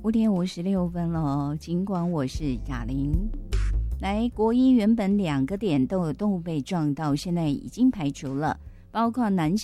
5:56了，尽管我是雅玲。来，国一原本2个点都有动物被撞到，现在已经排除了，包括南